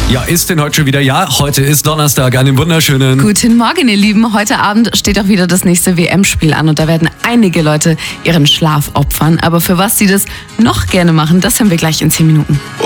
Ja, ist denn heute schon wieder? Ja, heute ist Donnerstag, einen wunderschönen... Guten Morgen, ihr Lieben. Heute Abend steht auch wieder das nächste WM-Spiel an und da werden einige Leute ihren Schlaf opfern. Aber für was sie das noch gerne machen, das hören wir gleich in 10 Minuten.